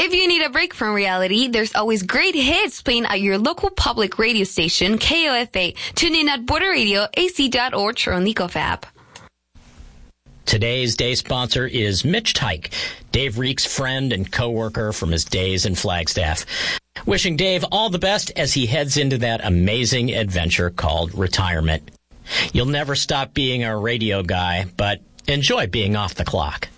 If you need a break from reality, there's always great hits playing at your local public radio station, KOFA. Tune in at Border Radio, AC.org, Choronico app. Today's day sponsor is Mitch Tyke, Dave Reek's friend and co-worker from his days in Flagstaff. Wishing Dave all the best as he heads into that amazing adventure called retirement. You'll never stop being a radio guy, but enjoy being off the clock.